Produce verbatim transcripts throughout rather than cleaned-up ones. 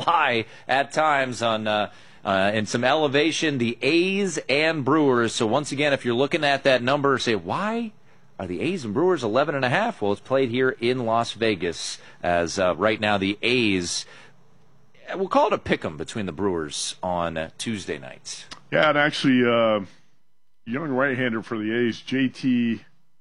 fly at times on uh, uh, in some elevation, the A's and Brewers. So once again, if you're looking at that number, say, why are the A's and Brewers eleven and a half? Well, it's played here in Las Vegas as uh, right now the A's, we'll call it a pick'em between the Brewers on uh, Tuesday nights. Yeah, and actually, uh, young right-hander for the A's, J T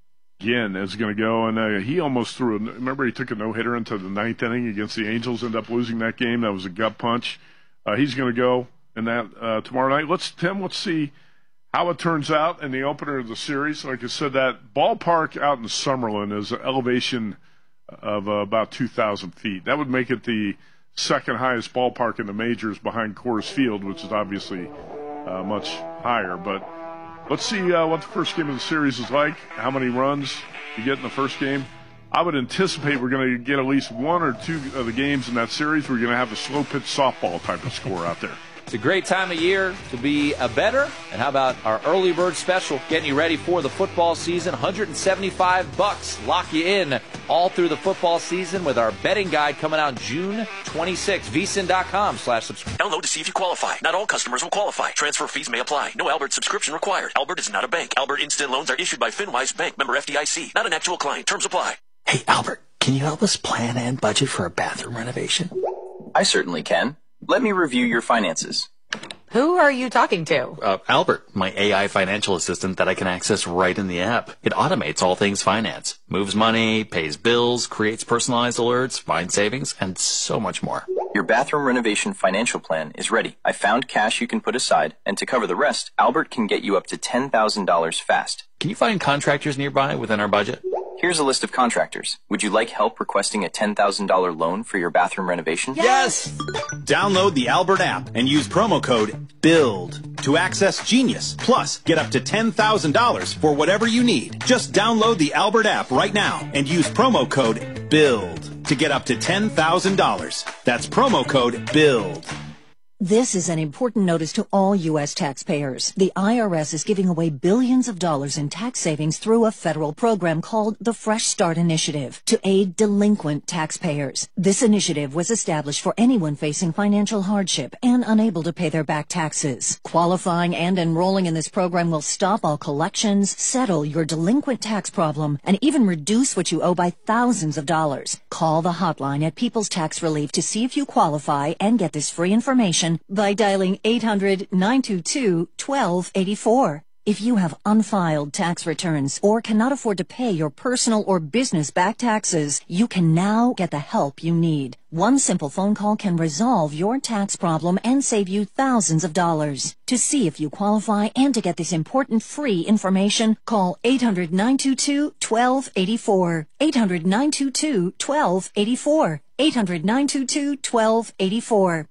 Ginn, is going to go, and uh, he almost threw a, remember he took a no-hitter into the ninth inning against the Angels, ended up losing that game. That was a gut punch. Uh, he's going to go in that uh, tomorrow night. Let's, Tim, let's see how it turns out in the opener of the series. Like I said, that ballpark out in Summerlin is an elevation of uh, about two thousand feet. That would make it the second highest ballpark in the majors behind Coors Field, which is obviously uh, much higher. But let's see uh, what the first game of the series is like, how many runs you get in the first game. I would anticipate we're going to get at least one or two of the games in that series. We're going to have a slow pitch softball type of score out there. It's a great time of year to be a bettor. And how about our early bird special, getting you ready for the football season? one hundred seventy-five bucks, lock you in all through the football season with our betting guide coming out June twenty-sixth. V S I N dot com slash subscribe. Download to see if you qualify. Not all customers will qualify. Transfer fees may apply. No Albert subscription required. Albert is not a bank. Albert Instant Loans are issued by FinWise Bank, member F D I C. Not an actual client. Terms apply. Hey, Albert, can you help us plan and budget for a bathroom renovation? I certainly can. Let me review your finances. Who are you talking to? Uh, Albert, my A I financial assistant that I can access right in the app. It automates all things finance, moves money, pays bills, creates personalized alerts, finds savings, and so much more. Your bathroom renovation financial plan is ready. I found cash you can put aside, and to cover the rest, Albert can get you up to ten thousand dollars fast. Can you find contractors nearby within our budget? Here's a list of contractors. Would you like help requesting a ten thousand dollars loan for your bathroom renovation? Yes! Download the Albert app and use promo code BUILD to access Genius. Plus, get up to ten thousand dollars for whatever you need. Just download the Albert app right now and use promo code BUILD to get up to ten thousand dollars. That's promo code BUILD. This is an important notice to all U S taxpayers. The I R S is giving away billions of dollars in tax savings through a federal program called the Fresh Start Initiative to aid delinquent taxpayers. This initiative was established for anyone facing financial hardship and unable to pay their back taxes. Qualifying and enrolling in this program will stop all collections, settle your delinquent tax problem, and even reduce what you owe by thousands of dollars. Call the hotline at People's Tax Relief to see if you qualify and get this free information by dialing eight hundred, nine two two, one two eight four. If you have unfiled tax returns or cannot afford to pay your personal or business back taxes, you can now get the help you need. One simple phone call can resolve your tax problem and save you thousands of dollars. To see if you qualify and to get this important free information, call eight hundred, nine two two, one two eight four. eight hundred, nine two two, one two eight four. eight hundred, nine two two, one two eight four.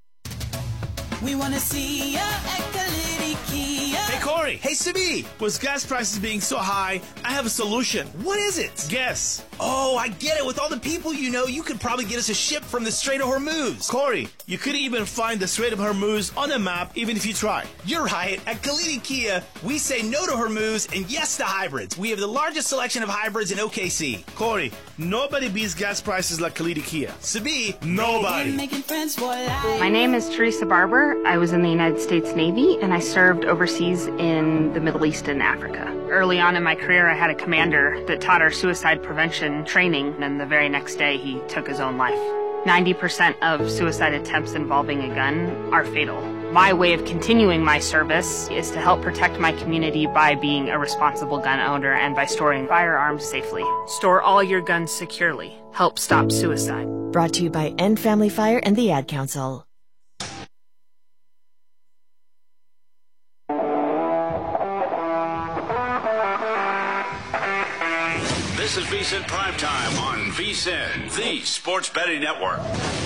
We want to see ya at Kalidi Kia. Hey, Corey. Hey, Sibi. With gas prices being so high, I have a solution. What is it? Guess. Oh, I get it. With all the people you know, you could probably get us a ship from the Strait of Hormuz. Corey, you couldn't even find the Strait of Hormuz on a map, even if you tried. You're right. At Kalidi Kia, we say no to Hormuz and yes to hybrids. We have the largest selection of hybrids in O K C. Corey, nobody beats gas prices like Kalidi Kia. Sibi, nobody. Making friends for life. My name is Teresa Barber. I was in the United States Navy, and I served overseas in the Middle East and Africa. Early on in my career, I had a commander that taught our suicide prevention training, and the very next day, he took his own life. ninety percent of suicide attempts involving a gun are fatal. My way of continuing my service is to help protect my community by being a responsible gun owner and by storing firearms safely. Store all your guns securely. Help stop suicide. Brought to you by End Family Fire and the Ad Council. This is V S I N Primetime on V S I N, the Sports Betting Network.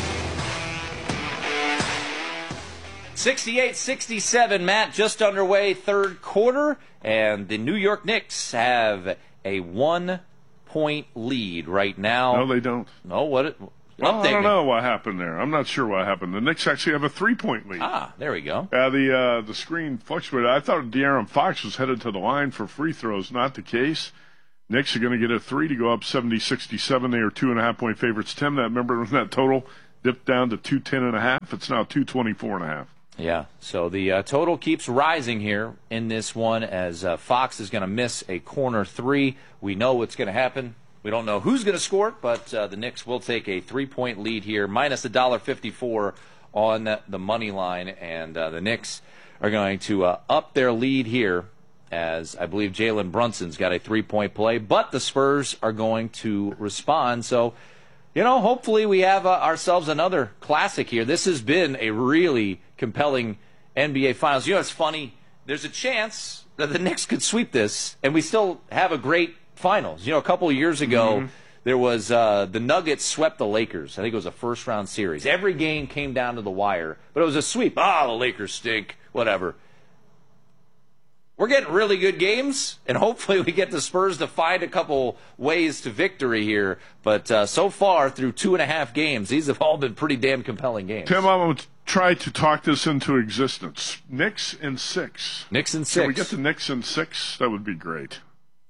sixty-eight sixty-seven, Matt, just underway third quarter, and the New York Knicks have a one-point lead right now. No, they don't. No, what? It, well, I don't know what happened there. I'm not sure what happened. The Knicks actually have a three-point lead. Ah, there we go. Yeah, uh, the uh, the screen fluctuated. I thought De'Aaron Fox was headed to the line for free throws. Not the case. Knicks are going to get a three to go up seventy sixty-seven. They are two and a half point favorites. Tim, that remember that total dipped down to two ten and a half. It's now two twenty-four and a half. Yeah, so the uh, total keeps rising here in this one as uh, Fox is going to miss a corner three. We know what's going to happen. We don't know who's going to score it, but uh, the Knicks will take a three-point lead here, minus one dollar fifty-four on the money line, and uh, the Knicks are going to uh, up their lead here as I believe Jalen Brunson's got a three-point play, but the Spurs are going to respond. So, you know, hopefully we have uh, ourselves another classic here. This has been a really compelling N B A Finals. You know, it's funny. There's a chance that the Knicks could sweep this, and we still have a great Finals. You know, a couple of years ago, mm-hmm. there was uh, the Nuggets swept the Lakers. I think it was a first-round series. Every game came down to the wire, but it was a sweep. Ah, the Lakers stink, whatever. We're getting really good games, and hopefully we get the Spurs to find a couple ways to victory here. But uh, so far, through two and a half games, these have all been pretty damn compelling games. Tim, I'm going to try to talk this into existence. Knicks in six. Knicks in six. Can we get the Knicks in six? That would be great.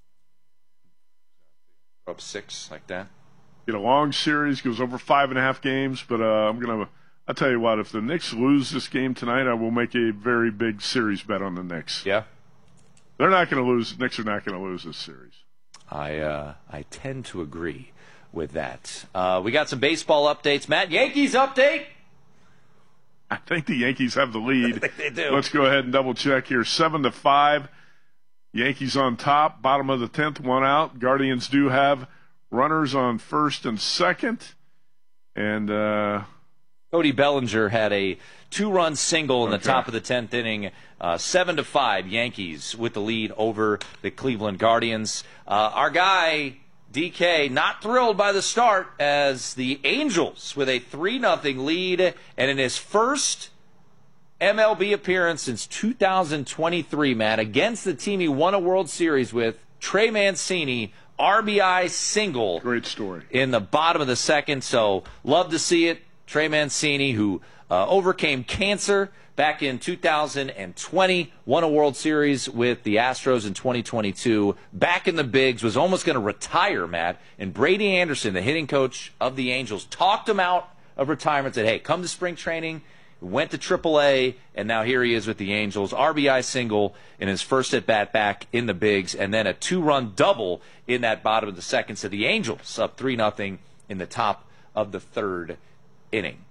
Up six like that. Get a long series, goes over five and a half games, but uh, I'm going to – I'll tell you what, if the Knicks lose this game tonight, I will make a very big series bet on the Knicks. Yeah. They're not going to lose. The Knicks are not going to lose this series. I uh, I tend to agree with that. Uh, we got some baseball updates. Matt, Yankees update? I think the Yankees have the lead. I think they do. Let's go ahead and double check here. Seven to five. Yankees on top. Bottom of the tenth, one out. Guardians do have runners on first and second. And uh, Cody Bellinger had a two-run single in okay. the top of the tenth inning. Uh, seven to five, Yankees with the lead over the Cleveland Guardians. Uh, our guy D K not thrilled by the start as the Angels with a three nothing lead, and in his first M L B appearance since two thousand twenty-three, Matt, against the team he won a World Series with, Trey Mancini, R B I single. Great story. In the bottom of the second, so love to see it. Trey Mancini, who uh, overcame cancer back in two thousand twenty, won a World Series with the Astros in twenty twenty-two, back in the bigs, was almost going to retire, Matt, and Brady Anderson, the hitting coach of the Angels, talked him out of retirement, said, hey, come to spring training, went to triple A, and now here he is with the Angels. R B I single in his first at-bat back in the bigs, and then a two-run double in that bottom of the second. So the Angels up three nothing in the top of the third inning.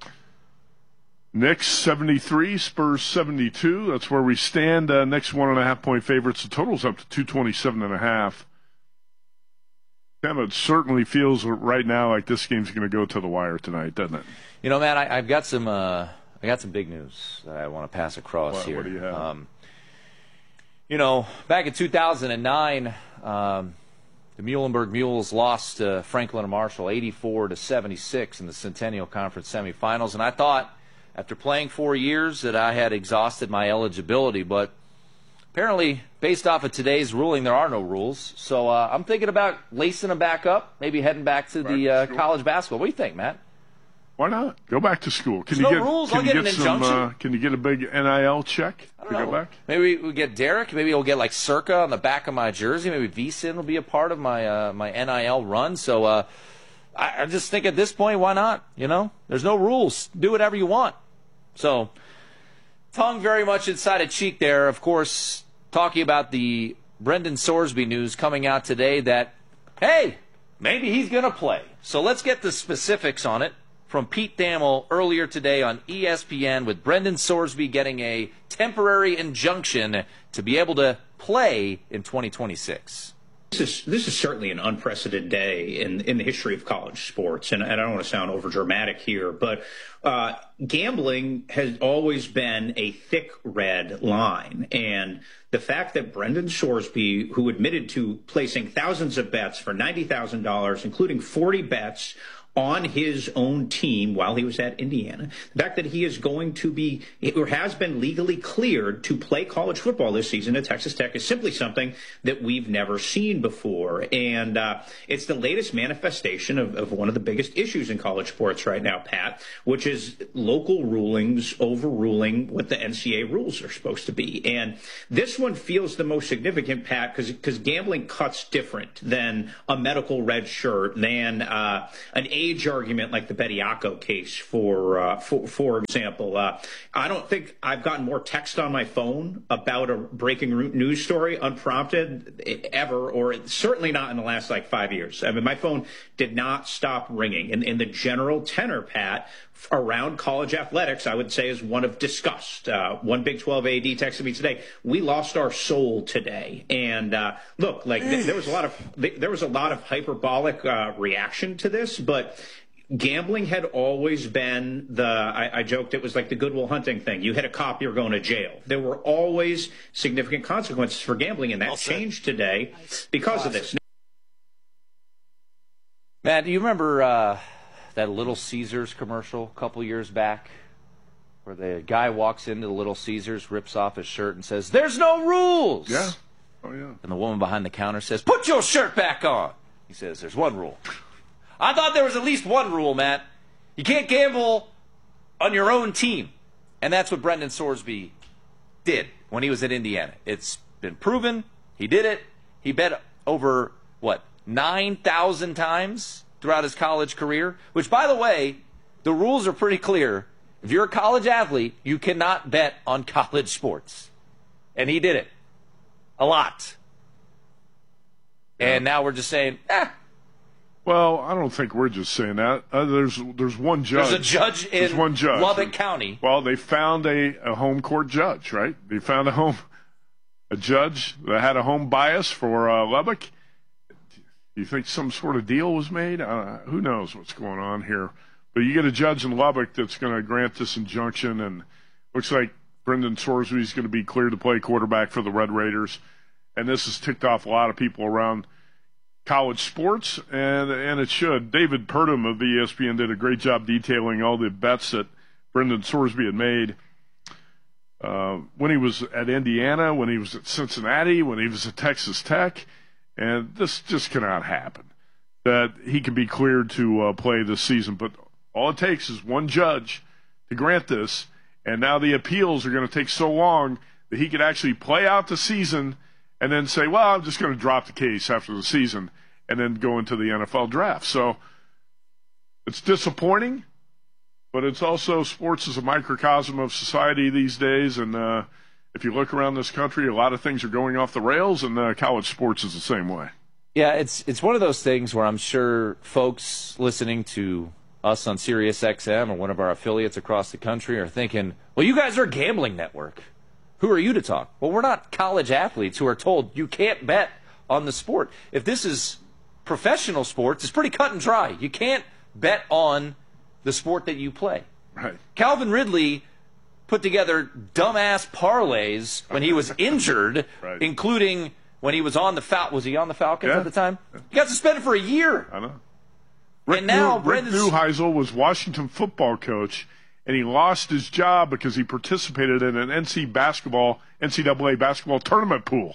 Knicks seventy-three, Spurs seventy-two. That's where we stand. Uh, Knicks one and a half point favorites. The total's up to two twenty-seven and a half. Tim, it certainly feels right now like this game's going to go to the wire tonight, doesn't it? You know, man, I, I've got some. Uh, I got some big news that I want to pass across what, here. What do you have? Um, you know, back in two thousand nine, um, the Muhlenberg Mules lost to Franklin and Marshall eighty-four to seventy-six in the Centennial Conference semifinals, and I thought, after playing four years, that I had exhausted my eligibility, but apparently, based off of today's ruling, there are no rules. So uh, I'm thinking about lacing them back up, maybe heading back to back the to uh, college basketball. What do you think, Matt? Why not? Go back to school. Can There's you no get, rules. Can I'll you get get an some, injunction. uh, can you get a big N I L check I don't to know. go back? Maybe we'll get Derek. Maybe we'll get like Circa on the back of my jersey. Maybe V S I N will be a part of my uh, my N I L run. So uh, I, I just think at this point, why not? You know, there's no rules. Do whatever you want. So tongue very much inside a cheek there. Of course, talking about the Brendan Sorsby news coming out today that, hey, maybe he's going to play. So let's get the specifics on it from Pete Thamel earlier today on E S P N, with Brendan Sorsby getting a temporary injunction to be able to play in twenty twenty-six. This is this is certainly an unprecedented day in in the history of college sports, and, and I don't want to sound overdramatic here, but uh, gambling has always been a thick red line, and the fact that Brendan Sorsby, who admitted to placing thousands of bets for ninety thousand dollars, including forty bets on his own team while he was at Indiana, the fact that he is going to be, or has been legally cleared to play college football this season at Texas Tech, is simply something that we've never seen before. And uh, it's the latest manifestation of, of one of the biggest issues in college sports right now, Pat, which is local rulings overruling what the N C double A rules are supposed to be. And this one feels the most significant, Pat, because because gambling cuts different than a medical red shirt, than uh, an age age argument like the Bediako case, for uh, for, for example. Uh, I don't think I've gotten more text on my phone about a breaking news story unprompted ever, or certainly not in the last like five years. I mean, my phone did not stop ringing. In, in the general tenor, Pat, around college athletics, I would say is one of disgust. Uh, one Big twelve A D texted me today, "We lost our soul today." And uh, look, like th- there was a lot of th- there was a lot of hyperbolic uh, reaction to this, but gambling had always been the, I, I joked it was like the Good Will Hunting thing. You hit a cop, you're going to jail. There were always significant consequences for gambling, and that well changed today because Classic. of this. Matt, do you remember uh, that Little Caesars commercial a couple years back where the guy walks into the Little Caesars, rips off his shirt, and says, "There's no rules"? Yeah. Oh, yeah. And the woman behind the counter says, "Put your shirt back on." He says, "There's one rule." I thought there was at least one rule, Matt. You can't gamble on your own team. And that's what Brendan Sorsby did when he was at Indiana. It's been proven. He did it. He bet over, what, nine thousand times throughout his college career, which, by the way, the rules are pretty clear. If you're a college athlete, you cannot bet on college sports. And he did it. A lot. Yeah. And now we're just saying, eh. Well, I don't think we're just saying that. Uh, there's there's one judge. There's a judge in there's one judge. Lubbock County. Well, they found a, a home court judge, right? They found a home a judge that had a home bias for uh, Lubbock. You think some sort of deal was made? Uh, who knows what's going on here? But you get a judge in Lubbock that's going to grant this injunction, and looks like Brendan Sorsby is going to be cleared to play quarterback for the Red Raiders. And this has ticked off a lot of people around college sports, and and it should. David Purdom of E S P N did a great job detailing all the bets that Brendan Sorsby had made uh, when he was at Indiana, when he was at Cincinnati, when he was at Texas Tech, and this just cannot happen, that he can be cleared to uh, play this season. But all it takes is one judge to grant this, and now the appeals are going to take so long that he could actually play out the season and then say, well, I'm just going to drop the case after the season and then go into the N F L draft. So it's disappointing, but it's also, sports is a microcosm of society these days. And uh, if you look around this country, a lot of things are going off the rails, and uh, college sports is the same way. Yeah, it's it's one of those things where I'm sure folks listening to us on Sirius X M or one of our affiliates across the country are thinking, well, you guys are a gambling network. Who are you to talk? Well, we're not college athletes who are told you can't bet on the sport. If this is professional sports, it's pretty cut and dry. You can't bet on the sport that you play. Right. Calvin Ridley put together dumbass parlays when he was injured, right. including when he was on the Fal- was he on the Falcons yeah. at the time? He got suspended for a year. I know. Rick, and now New- Rick Neuheisel was Washington football coach, and he lost his job because he participated in an N C basketball, N C double A basketball tournament pool.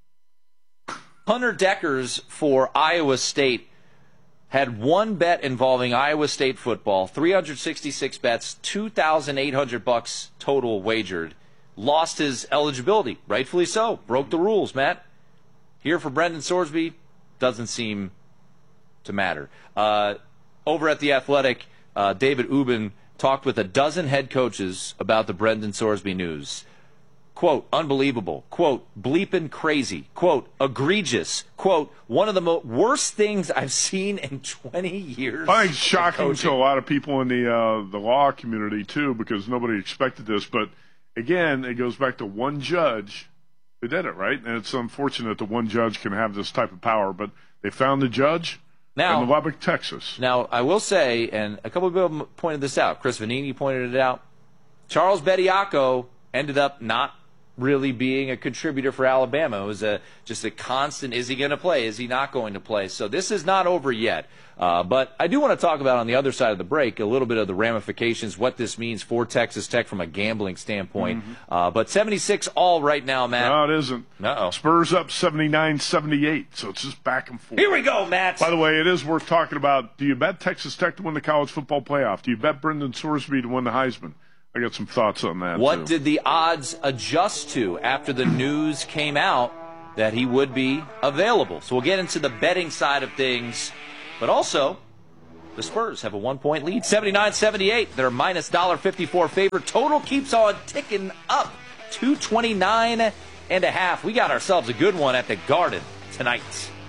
Hunter Deckers for Iowa State had one bet involving Iowa State football, three hundred sixty-six bets, two thousand eight hundred bucks total wagered. Lost his eligibility, rightfully so. Broke the rules, Matt. Here for Brendan Sorsby, doesn't seem to matter. Uh, over at The Athletic, uh, David Ubben talked with a dozen head coaches about the Brendan Sorsby news. Quote, unbelievable. Quote, bleeping crazy. Quote, egregious. Quote, one of the mo- worst things I've seen in twenty years. I think it's shocking to a lot of people in the uh, the law community, too, because nobody expected this. But, again, it goes back to one judge who did it, right? And it's unfortunate that one judge can have this type of power. But they found the judge now, in Lubbock, Texas. Now, I will say, and a couple of people pointed this out. Chris Vanini pointed it out. Charles Bediako ended up not really being a contributor for Alabama. It was a, just a constant, is he going to play? Is he not going to play? So this is not over yet. Uh, but I do want to talk about, on the other side of the break, a little bit of the ramifications, what this means for Texas Tech from a gambling standpoint. Mm-hmm. Uh, but seventy-six all right now, Matt. No, it isn't. Uh-oh. Spurs up seventy-nine seventy-eight, so it's just back and forth. Here we go, Matt. By the way, it is worth talking about. Do you bet Texas Tech to win the college football playoff? Do you bet Brendan Sorsby to win the Heisman? I got some thoughts on that, What too. did the odds adjust to after the news came out that he would be available? So we'll get into the betting side of things, but also The Spurs have a one-point lead, seventy-nine seventy-eight. They're minus one dollar fifty-four favorite. Total keeps on ticking up, two twenty-nine and a half. We got ourselves a good one at the Garden tonight.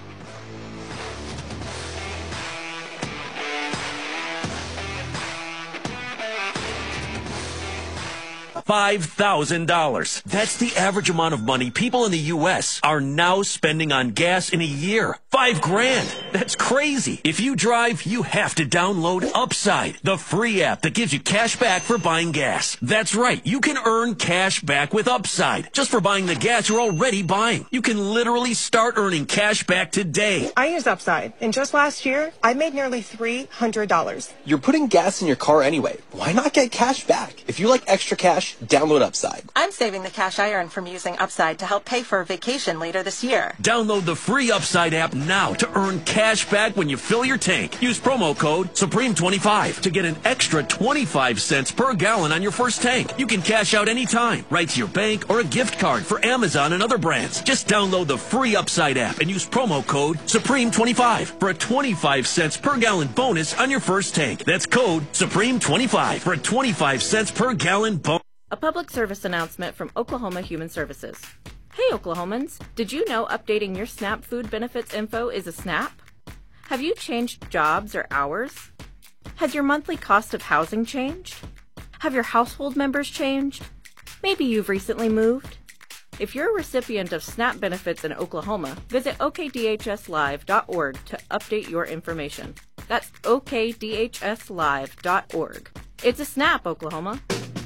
five thousand dollars. That's the average amount of money people in the U S are now spending on gas in a year. Five grand. That's crazy. If you drive, you have to download Upside, the free app that gives you cash back for buying gas. That's right. You can earn cash back with Upside just for buying the gas you're already buying. You can literally start earning cash back today. I use Upside, and just last year, I made nearly three hundred dollars. You're putting gas in your car anyway. Why not get cash back? If you like extra cash, download Upside. I'm saving the cash I earn from using Upside to help pay for a vacation later this year. Download the free Upside app now to earn cash back when you fill your tank. Use promo code Supreme twenty-five to get an extra twenty-five cents per gallon on your first tank. You can cash out anytime, right to your bank or a gift card for Amazon and other brands. Just download the free Upside app and use promo code Supreme twenty-five for a twenty-five cents per gallon bonus on your first tank. That's code Supreme twenty-five for a twenty-five cents per gallon bonus. A public service announcement from Oklahoma Human Services. Hey Oklahomans, did you know updating your SNAP food benefits info is a snap? Have you changed jobs or hours? Has your monthly cost of housing changed? Have your household members changed? Maybe you've recently moved? If you're a recipient of SNAP benefits in Oklahoma, visit O K D H S live dot org to update your information. That's O K D H S live dot org. It's a snap, Oklahoma.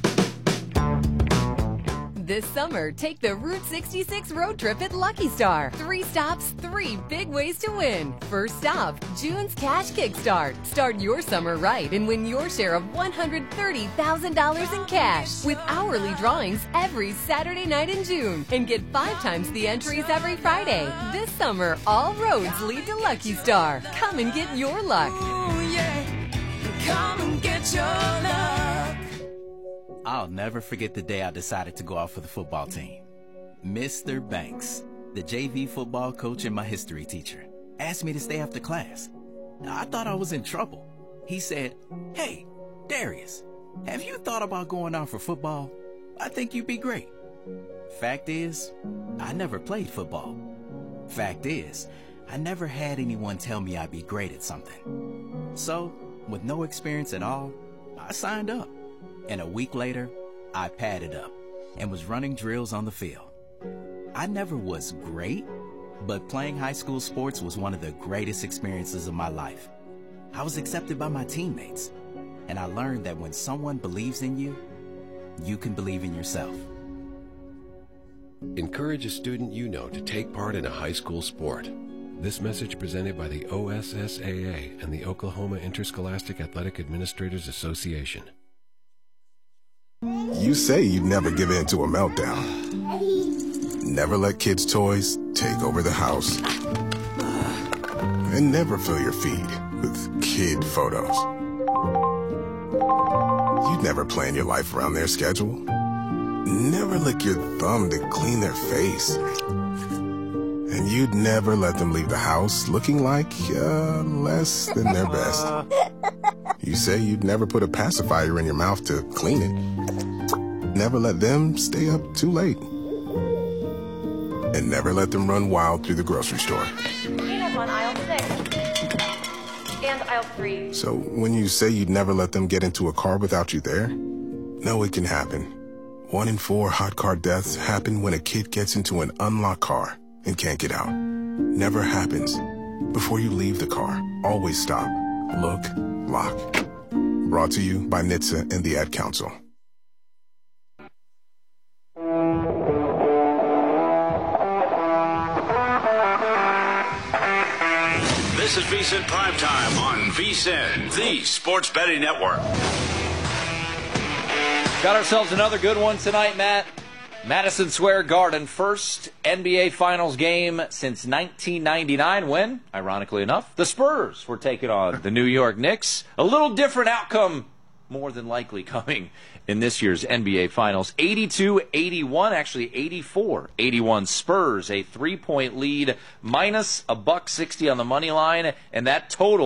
This summer, take the Route sixty-six road trip at Lucky Star. Three stops, three big ways to win. First stop, June's Cash Kickstart. Start your summer right and win your share of one hundred thirty thousand dollars in cash with hourly drawings every Saturday night in June. And get five times the entries every Friday. This summer, all roads lead to Lucky Star. Come and get your luck. Ooh, yeah. Come and get your luck. I'll never forget the day I decided to go out for the football team. Mister Banks, the J V football coach and my history teacher, asked me to stay after class. I thought I was in trouble. He said, "Hey, Darius, have you thought about going out for football? I think you'd be great." Fact is, I never played football. Fact is, I never had anyone tell me I'd be great at something. So, with no experience at all, I signed up. And a week later, I padded up and was running drills on the field. I never was great, but playing high school sports was one of the greatest experiences of my life. I was accepted by my teammates, and I learned that when someone believes in you, you can believe in yourself. Encourage a student you know to take part in a high school sport. This message presented by the O S S A A and the Oklahoma Interscholastic Athletic Administrators Association. You say you'd never give in to a meltdown. Never let kids' toys take over the house. And never fill your feed with kid photos. You'd never plan your life around their schedule. Never lick your thumb to clean their face. And you'd never let them leave the house looking like uh, less than their best. You say you'd never put a pacifier in your mouth to clean it. Never let them stay up too late. And never let them run wild through the grocery store. Peanuts on aisle six. And aisle three. So when you say you'd never let them get into a car without you there, no, it can happen. One in four hot car deaths happen when a kid gets into an unlocked car and can't get out. Never happens. Before you leave the car, always stop, look, lock. Brought to you by N H T S A and the Ad Council. This is VSiN Primetime on VSiN, the Sports Betting Network. Got ourselves another good one tonight, Matt. Madison Square Garden, first N B A Finals game since nineteen ninety-nine when, ironically enough, the Spurs were taking on the New York Knicks. A little different outcome, more than likely, coming in this year's N B A Finals. eighty-two eighty-one, actually eighty-four eighty-one Spurs, a three-point lead, minus a buck sixty on the money line, and that total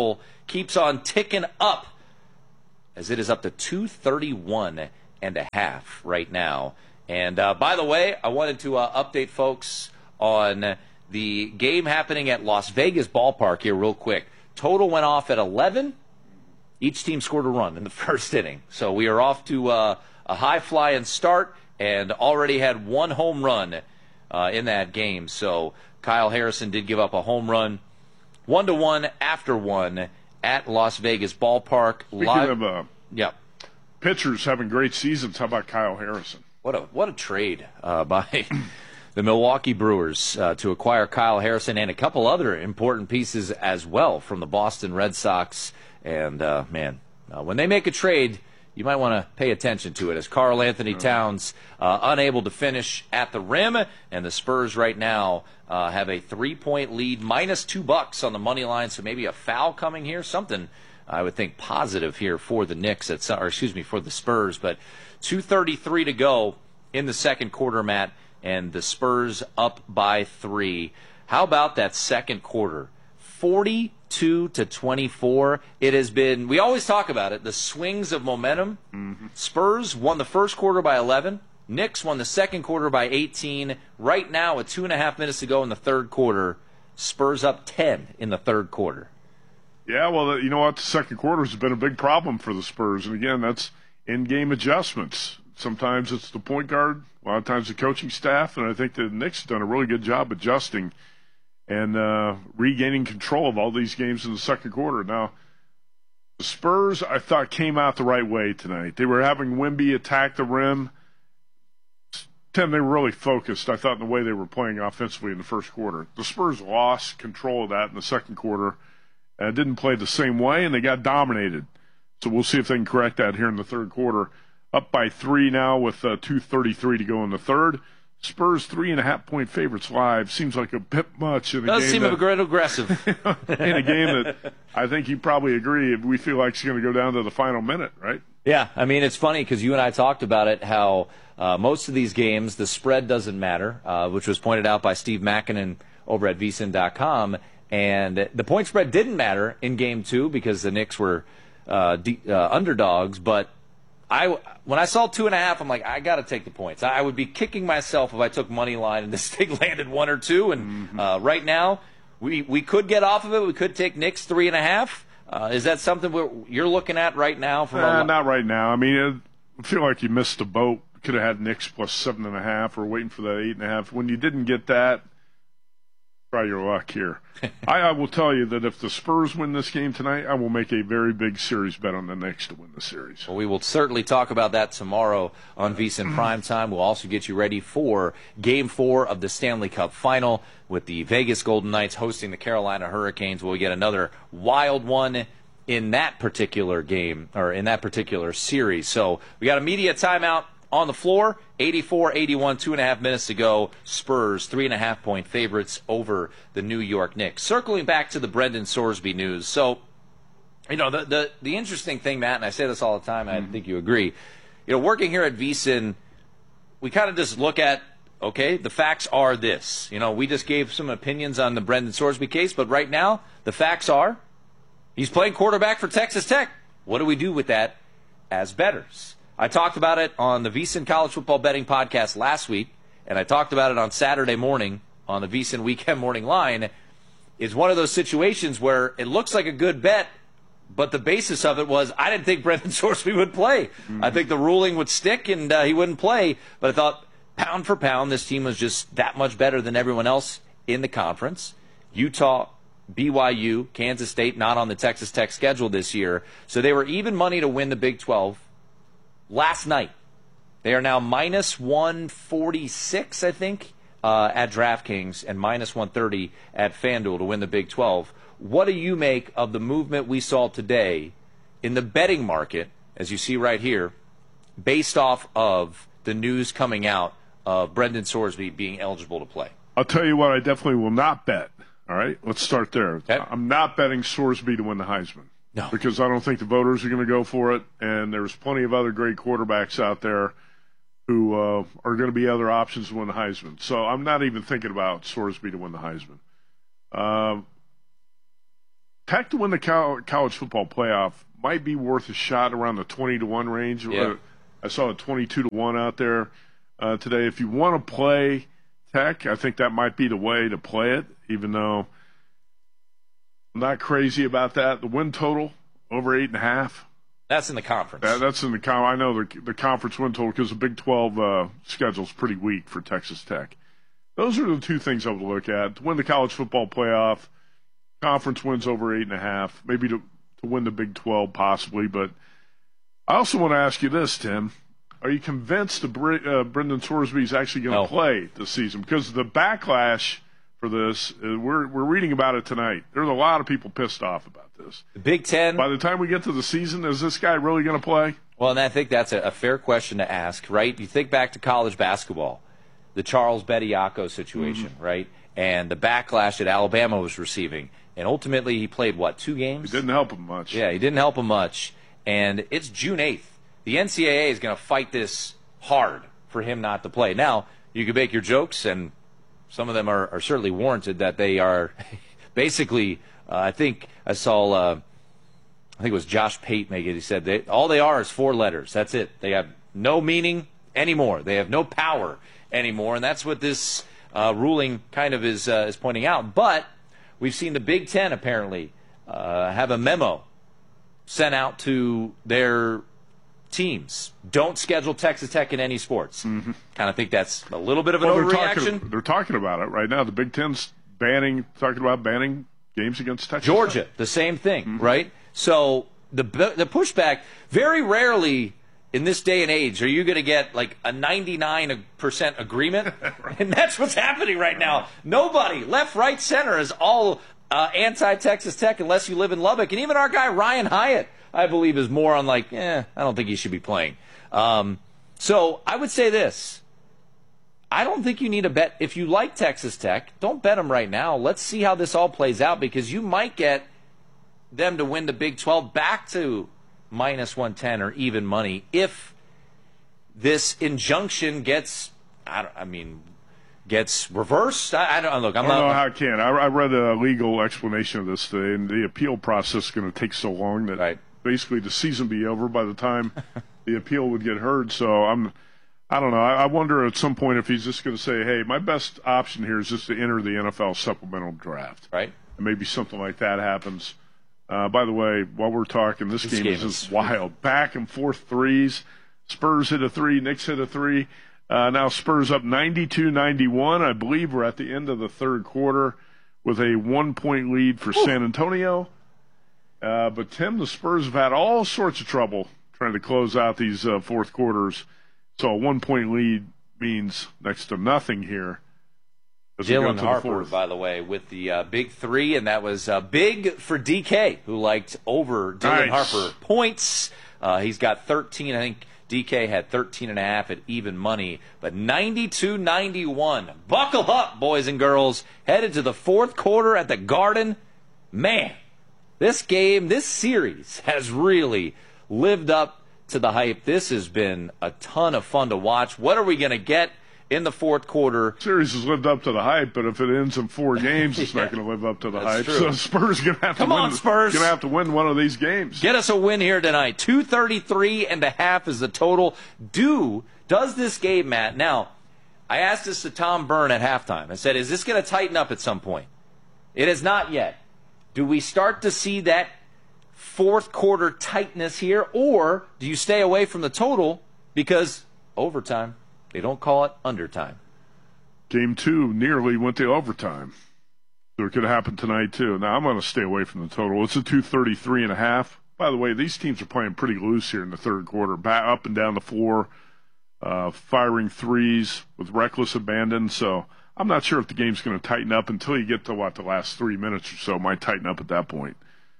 keeps on ticking up as it is up to two thirty-one and a half right now. And uh, by the way, I wanted to uh, update folks on the game happening at Las Vegas Ballpark here real quick. Total went off at eleven. Each team scored a run in the first inning. So we are off to uh, a high-flying start and already had one home run uh, in that game. So Kyle Harrison did give up a home run. One to one after one at Las Vegas Ballpark. Speaking Live, of uh, yeah. pitchers having great seasons, how about Kyle Harrison? What a what a trade uh, by the Milwaukee Brewers uh, to acquire Kyle Harrison and a couple other important pieces as well from the Boston Red Sox. And, uh, man, uh, when they make a trade, you might want to pay attention to it, as Karl Anthony Towns uh, unable to finish at the rim, and the Spurs right now uh, have a three-point lead, minus two bucks on the money line, so maybe a foul coming here, something I would think positive here for the Knicks, at, or excuse me, for the Spurs. But two thirty-three to go in the second quarter, Matt, and the Spurs up by three. How about that second quarter? forty-two to twenty-four. It has been, we always talk about it, the swings of momentum. Mm-hmm. Spurs won the first quarter by eleven. Knicks won the second quarter by eighteen. Right now, with two and a half minutes to go in the third quarter, Spurs up ten in the third quarter. Yeah, well, you know what? The second quarter has been a big problem for the Spurs. And again, that's in-game adjustments. Sometimes it's the point guard, a lot of times the coaching staff, and I think the Knicks have done a really good job adjusting and uh, regaining control of all these games in the second quarter. Now, the Spurs, I thought, came out the right way tonight. They were having Wemby attack the rim. Tim, they were really focused, I thought, in the way they were playing offensively in the first quarter. The Spurs lost control of that in the second quarter and didn't play the same way, and they got dominated. So we'll see if they can correct that here in the third quarter. Up by three now with uh, two thirty-three to go in the third. Spurs three and a half point favorites live seems like a bit much in a Does game. Does seem that, a bit aggressive. in a game that I think you probably agree we feel like it's going to go down to the final minute, right? Yeah, I mean, it's funny because you and I talked about it, how uh, most of these games, the spread doesn't matter, uh, which was pointed out by Steve Makinen over at V S I N dot com. And the point spread didn't matter in game two because the Knicks were uh, de- uh, underdogs, but I, when I saw two and a half, I'm like, I got to take the points. I would be kicking myself if I took money line and this thing landed one or two. And mm-hmm. uh, right now, we, we could get off of it. We could take Knicks three and a half. Uh, is that something we're, you're looking at right now? From uh, a... Not right now. I mean, I feel like you missed the boat. Could have had Knicks plus seven and a half or waiting for that eight and a half. When you didn't get that, try your luck here. I, I will tell you that if the Spurs win this game tonight, I will make a very big series bet on the Knicks to win the series. Well, we will certainly talk about that tomorrow on V S I N Primetime. We'll also get you ready for Game four of the Stanley Cup Final with the Vegas Golden Knights hosting the Carolina Hurricanes. We'll get another wild one in that particular game, or in that particular series. So we got a media timeout on the floor, eighty-four eighty-one, two and a half minutes to go. Spurs, three and a half point favorites over the New York Knicks. Circling back to the Brendan Sorsby news. So, you know, the the, the interesting thing, Matt, and I say this all the time, and I think you agree, you know, working here at V S I N, we kind of just look at, okay, the facts are this. You know, we just gave some opinions on the Brendan Sorsby case, but right now, the facts are he's playing quarterback for Texas Tech. What do we do with that as bettors? I talked about it on the V S I N College Football Betting Podcast last week, and I talked about it on Saturday morning on the V S I N Weekend Morning Line. Is one of those situations where it looks like a good bet, but the basis of it was I didn't think Brendan Sorsby would play. Mm-hmm. I think the ruling would stick and uh, he wouldn't play, but I thought pound for pound this team was just that much better than everyone else in the conference. Utah, B Y U, Kansas State not on the Texas Tech schedule this year, so they were even money to win the Big twelve. Last night, they are now minus one forty-six, I think, uh, at DraftKings and minus one thirty at FanDuel to win the Big twelve. What do you make of the movement we saw today in the betting market, as you see right here, based off of the news coming out of Brendan Sorsby being eligible to play? I'll tell you what, I definitely will not bet. All right, let's start there. Okay. I'm not betting Sorsby to win the Heisman. No. Because I don't think the voters are going to go for it, and there's plenty of other great quarterbacks out there who uh, are going to be other options to win the Heisman. So I'm not even thinking about Sorsby to win the Heisman. Uh, Tech to win the co- college football playoff might be worth a shot around the twenty to one range. Yeah. I saw a twenty-two to one out there uh, today. If you want to play Tech, I think that might be the way to play it, even though I'm not crazy about that. The win total, over eight and a half. That's in the conference. That, that's in the con- I know the, the conference win total because the Big twelve uh, schedule is pretty weak for Texas Tech. Those are the two things I would look at. To win the college football playoff, conference wins over eight and a half, maybe to, to win the Big twelve possibly. But I also want to ask you this, Tim. Are you convinced that Br- uh, Brendan Sorsby is actually going to no. play this season? Because the backlash for this, uh, we're we're reading about it tonight. There's a lot of people pissed off about this. The Big Ten. By the time we get to the season, is this guy really going to play? Well, and I think that's a, a fair question to ask, right? You think back to college basketball, the Charles Bediako situation, mm-hmm. right? And the backlash that Alabama was receiving. And ultimately, he played, what, two games? It didn't help him much. Yeah, he didn't help him much. And it's June eighth. The N C double A is going to fight this hard for him not to play. Now, you can make your jokes, and some of them are, are certainly warranted, that they are basically, uh, I think I saw, uh, I think it was Josh Pate make it. He said, they, all they are is four letters. That's it. They have no meaning anymore. They have no power anymore, and that's what this uh, ruling kind of is, uh, is pointing out. But we've seen the Big Ten apparently uh, have a memo sent out to their teams. Don't schedule Texas Tech in any sports. Mm-hmm. Kind of think that's a little bit of an well, overreaction. They're talking, they're talking about it right now. The Big Ten's banning, talking about banning games against Texas Georgia, Tech. The same thing, mm-hmm. right? So the the pushback, very rarely in this day and age are you going to get like a ninety-nine percent agreement, right. And that's what's happening right now. Nobody, left, right, center, is all uh, anti-Texas Tech unless you live in Lubbock. And even our guy Ryan Hyatt, I believe, is more on like, eh, I don't think he should be playing. Um, so I would say this. I don't think you need a bet. If you like Texas Tech, don't bet them right now. Let's see how this all plays out, because you might get them to win the Big twelve back to minus one ten or even money if this injunction gets, I, don't, I mean, gets reversed. I, I don't look. I'm I don't not, know how it can. I, I read a legal explanation of this today, and the appeal process is going to take so long that right. basically the season be over by the time the appeal would get heard. So I'm, I don't know. I, I wonder at some point if he's just going to say, "Hey, my best option here is just to enter the N F L supplemental draft." Right. And maybe something like that happens. Uh, by the way, while we're talking, this, this game, game is is just wild. Back and forth threes. Spurs hit a three. Knicks hit a three. Uh, now Spurs up ninety-two ninety-one. I believe we're at the end of the third quarter with a one-point lead for Ooh. San Antonio. Uh, but, Tim, the Spurs have had all sorts of trouble trying to close out these uh, fourth quarters. So a one-point lead means next to nothing here. Dylan Harper, by the way, with the uh, big three, and that was uh, big for D K, who liked over Dylan nice. Harper points. Uh, he's got thirteen. I think D K had thirteen and a half at even money, but ninety-two ninety-one. Buckle up, boys and girls. Headed to the fourth quarter at the Garden. Man, this game, this series has really lived up to the hype. This has been a ton of fun to watch. What are we going to get in the fourth quarter? Series has lived up to the hype, but if it ends in four games, it's yeah. not going to live up to the That's hype. True. So Spurs going to have to Come win. on, Spurs. Going to have to win one of these games. Get us a win here tonight. two thirty-three and a half is the total. Do does this game, Matt? Now, I asked this to Tom Byrne at halftime. I said, "Is this going to tighten up at some point?" It has not yet. Do we start to see that fourth quarter tightness here, or do you stay away from the total because overtime? They don't call it undertime. Game two nearly went to overtime. So it could happen tonight, too. Now, I'm going to stay away from the total. It's a two thirty-three and a half. By the way, these teams are playing pretty loose here in the third quarter, back up and down the floor, uh, firing threes with reckless abandon. So I'm not sure if the game's going to tighten up until you get to, what, the last three minutes or so. It might tighten up at that point.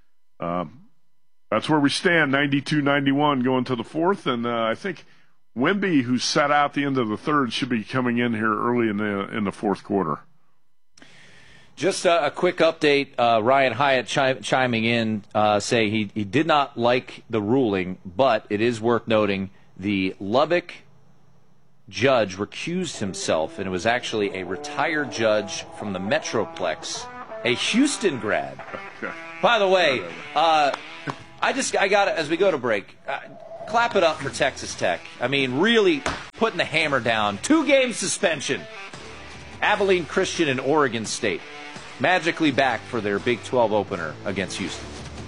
Um, that's where we stand, ninety-two ninety-one going to the fourth. And uh, I think Wemby, who sat out the end of the third, should be coming in here early in the in the fourth quarter. Just a, a quick update. Uh, Ryan Hyatt chi- chiming in, uh, say he, he did not like the ruling, but it is worth noting the Lubbock judge recused himself, and it was actually a retired judge from the Metroplex, a Houston grad. Okay. By the way, uh, I just I got as we go to break. Uh, clap it up for Texas Tech. I mean, really putting the hammer down. Two-game suspension. Abilene Christian and Oregon State magically back for their Big twelve opener against Houston.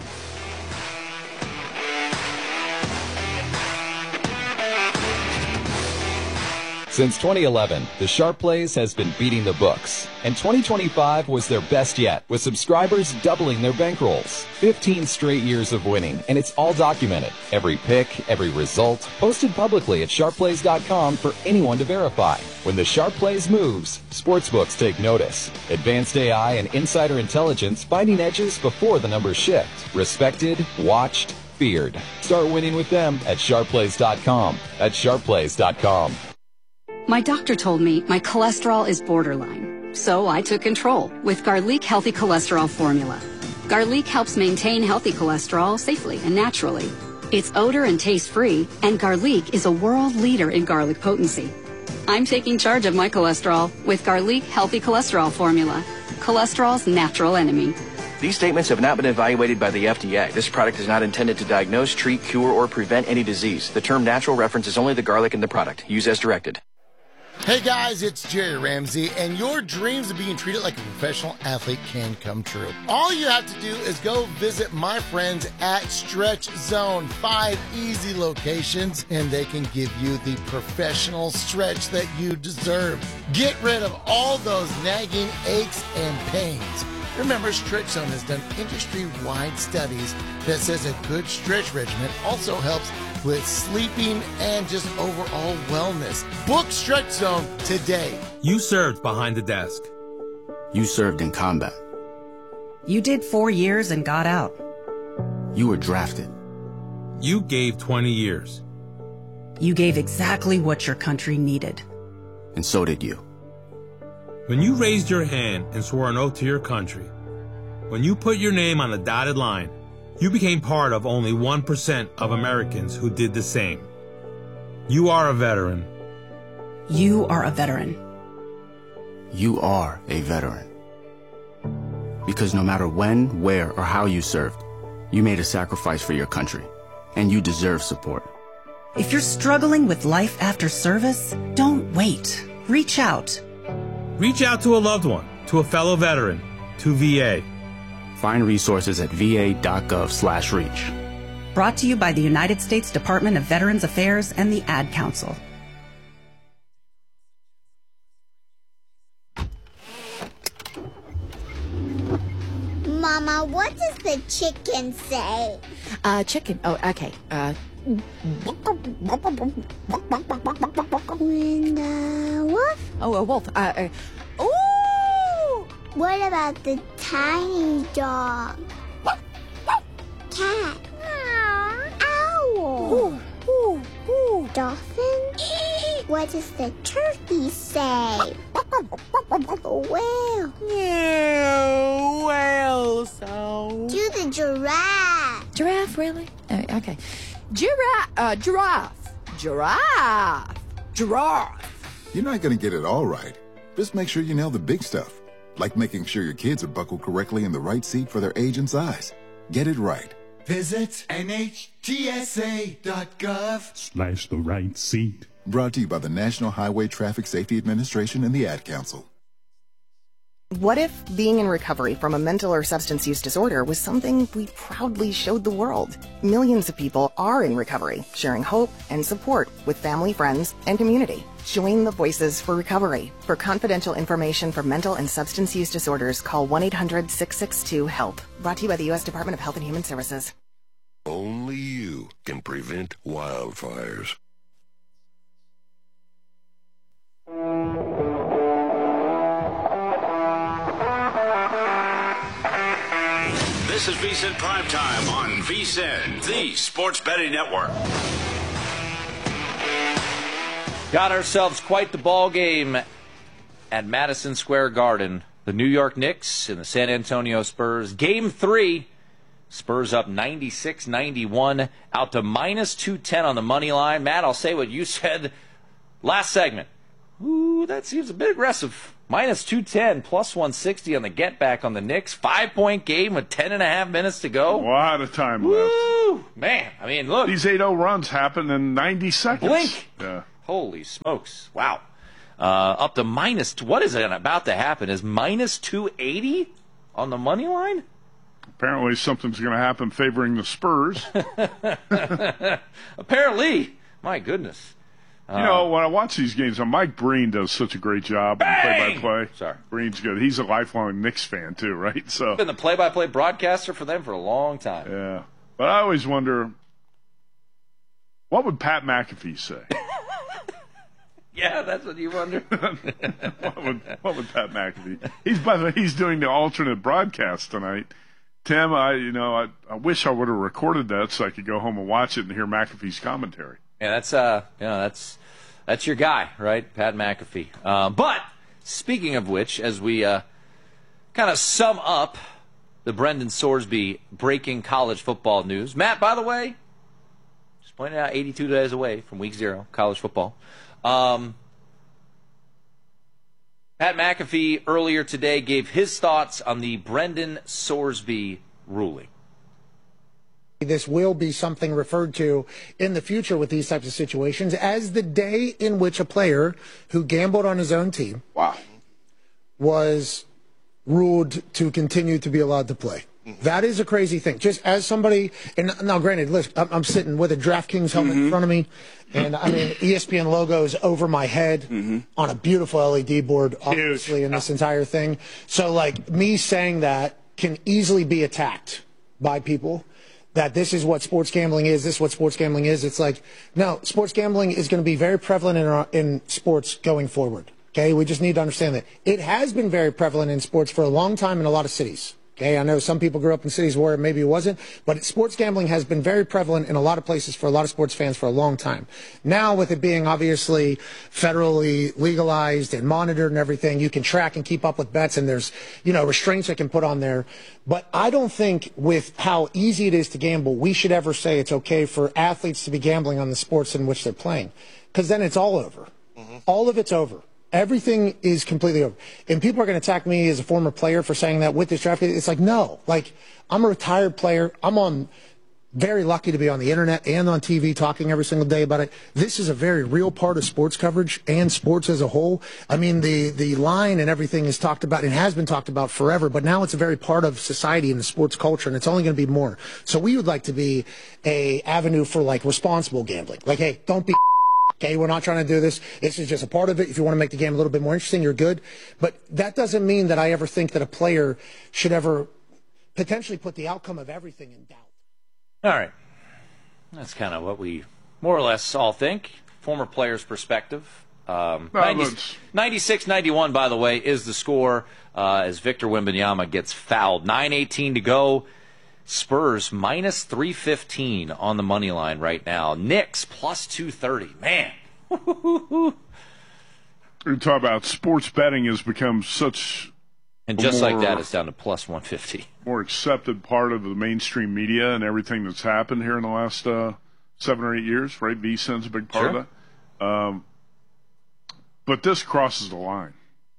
Since twenty eleven, the Sharp Plays has been beating the books, and twenty twenty-five was their best yet, with subscribers doubling their bankrolls. fifteen straight years of winning, and it's all documented. Every pick, every result, posted publicly at sharp plays dot com for anyone to verify. When the Sharp Plays moves, sportsbooks take notice. Advanced A I and insider intelligence finding edges before the numbers shift. Respected, watched, feared. Start winning with them at sharp plays dot com. At sharp plays dot com. My doctor told me my cholesterol is borderline, so I took control with Garlic Healthy Cholesterol Formula. Garlic helps maintain healthy cholesterol safely and naturally. It's odor and taste-free, and Garlic is a world leader in garlic potency. I'm taking charge of my cholesterol with Garlic Healthy Cholesterol Formula, cholesterol's natural enemy. These statements have not been evaluated by the F D A. This product is not intended to diagnose, treat, cure, or prevent any disease. The term natural references only the garlic in the product. Use as directed. Hey guys, it's Jerry Ramsey, and your dreams of being treated like a professional athlete can come true. All you have to do is go visit my friends at Stretch Zone. Five easy locations, and they can give you the professional stretch that you deserve. Get rid of all those nagging aches and pains. Remember, Stretch Zone has done industry-wide studies that says a good stretch regimen also helps with sleeping and just overall wellness. Book Stretch Zone today. You served behind the desk. You served in combat. You did four years and got out. You were drafted. You gave twenty years. You gave exactly what your country needed. And so did you. When you raised your hand and swore an oath to your country, when you put your name on a dotted line, you became part of only one percent of Americans who did the same. You are a veteran. You are a veteran. You are a veteran. Because no matter when, where, or how you served, you made a sacrifice for your country, and you deserve support. If you're struggling with life after service, don't wait. Reach out. Reach out to a loved one, to a fellow veteran, to V A. Find resources at v a dot gov slash reach. Brought to you by the United States Department of Veterans Affairs and the Ad Council. Mama, what does the chicken say? Uh, chicken. Oh, okay. Uh. When the wolf? Oh, a wolf. Uh. uh Ooh! What about the tiny dog? Cat? Owl? Ooh, ooh, ooh. Dolphin? What does the turkey say? Whale? Yeah, whale sound. Do the giraffe. Giraffe, really? Uh, okay. Giraffe. Uh, giraffe. Giraffe. Giraffe. You're not going to get it all right. Just make sure you nail the big stuff, like making sure your kids are buckled correctly in the right seat for their age and size. Get it right. Visit N H T S A dot gov Slash the right seat. Brought to you by the National Highway Traffic Safety Administration and the Ad Council. What if being in recovery from a mental or substance use disorder was something we proudly showed the world? Millions of people are in recovery, sharing hope and support with family, friends, and community. Join the Voices for Recovery. For confidential information for mental and substance use disorders, call one eight hundred six six two HELP. Brought to you by the U S Department of Health and Human Services. Only you can prevent wildfires. This is VSiN Primetime on VSiN, the Sports Betting Network. Got ourselves quite the ball game at Madison Square Garden. The New York Knicks and the San Antonio Spurs. Game three. Spurs up ninety-six ninety-one, out to minus two ten on the money line. Matt, I'll say what you said last segment. Ooh, that seems a bit aggressive. minus two ten, plus one sixty on the get back on the Knicks. Five-point game with ten and a half minutes to go. A lot of time Woo! left. Man, I mean, look. These eight oh runs happen in ninety seconds. Blink. Yeah. Holy smokes. Wow. Uh, up to minus, what is it about to happen? Is minus two eighty on the money line? Apparently something's going to happen favoring the Spurs. Apparently. My goodness. You know, when I watch these games, uh, Mike Breen does such a great job on play-by-play. Sorry. Breen's good. He's a lifelong Knicks fan, too, right? So He's been the play-by-play broadcaster for them for a long time. Yeah. But I always wonder, what would Pat McAfee say? Yeah, that's what you wonder. what, would, what would Pat McAfee? He's by the way, he's doing the alternate broadcast tonight. Tim, I you know I, I wish I would have recorded that so I could go home and watch it and hear McAfee's commentary. Yeah, that's uh, you know, that's that's your guy, right, Pat McAfee. Uh, but speaking of which, as we uh, kind of sum up the Brendan Sorsby breaking college football news, Matt, by the way, just pointed out, eighty-two days away from week zero, college football. Um, Pat McAfee earlier today gave his thoughts on the Brendan Sorsby ruling. This will be something referred to in the future with these types of situations as the day in which a player who gambled on his own team wow. was ruled to continue to be allowed to play. That is a crazy thing. Just as somebody, and now granted, listen, I'm, I'm sitting with a DraftKings helmet mm-hmm. in front of me, and I mean, E S P N logo is over my head mm-hmm. on a beautiful L E D board, obviously, Huge. in this entire thing. So, like, me saying that can easily be attacked by people. That this is what sports gambling is, this is what sports gambling is. It's like, no, sports gambling is going to be very prevalent in, our, in sports going forward. Okay, we just need to understand that. It has been very prevalent in sports for a long time in a lot of cities. Okay, I know some people grew up in cities where maybe it wasn't, but sports gambling has been very prevalent in a lot of places for a lot of sports fans for a long time. Now, with it being obviously federally legalized and monitored and everything, you can track and keep up with bets, and there's, you know, restraints that can put on there. But I don't think with how easy it is to gamble, we should ever say it's okay for athletes to be gambling on the sports in which they're playing, because then it's all over. Mm-hmm. All of it's over. Everything is completely over. And people are going to attack me as a former player for saying that with this draft. It's like, no. Like, I'm a retired player. I'm on very lucky to be on the internet and on T V talking every single day about it. This is a very real part of sports coverage and sports as a whole. I mean, the, the line and everything is talked about and has been talked about forever, but now it's a very part of society and the sports culture, and it's only going to be more. So we would like to be a avenue for, like, responsible gambling. Like, hey, don't be okay, we're not trying to do this. This is just a part of it. If you want to make the game a little bit more interesting, you're good. But that doesn't mean that I ever think that a player should ever potentially put the outcome of everything in doubt. All right. That's kind of what we more or less all think. Former player's perspective. Um, ninety-six ninety-one, by the way, is the score uh, as Victor Wembanyama gets fouled. nine eighteen to go. Spurs minus three fifteen on the money line right now. Knicks plus two thirty. Man. We talk about sports betting has become such And just more, like that, it's down to plus one fifty. More accepted part of the mainstream media and everything that's happened here in the last uh, seven or eight years, right? VSiN's a big part sure. of that. Um, but this crosses the line.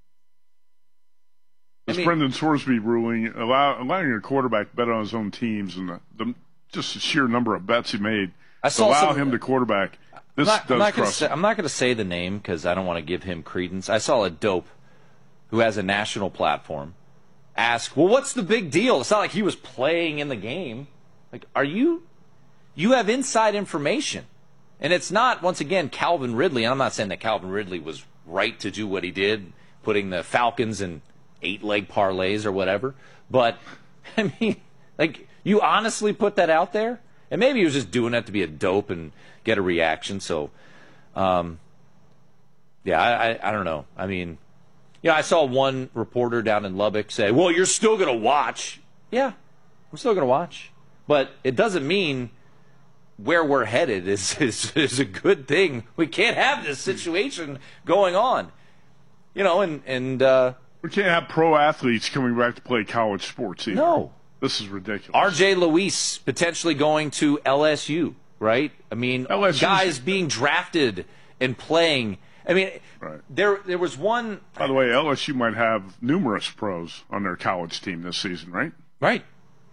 This I mean, Brendan Sorsby ruling, allow, allowing a quarterback to bet on his own teams and the, the, just the sheer number of bets he made, I saw allow some, him to quarterback. This I'm not, does I'm not cross. Say, I'm not going to say the name because I don't want to give him credence. I saw a dope who has a national platform ask, well, what's the big deal? It's not like he was playing in the game. Like, are you, you have inside information. And it's not, once again, Calvin Ridley. And I'm not saying that Calvin Ridley was right to do what he did, putting the Falcons in eight-leg parlays or whatever. But, I mean, like, you honestly put that out there? And maybe he was just doing that to be a dope and get a reaction. So, um, yeah, I, I, I don't know. I mean, yeah, I saw one reporter down in Lubbock say, well, you're still going to watch. Yeah, I'm still going to watch. But it doesn't mean where we're headed is, is, is a good thing. We can't have this situation going on. You know, and... and uh, we can't have pro athletes coming back to play college sports either. No. This is ridiculous. R J Luis potentially going to L S U, right? I mean, L S U's... guys being drafted and playing I mean, right. there there was one. By the way, L S U might have numerous pros on their college team this season, right? Right.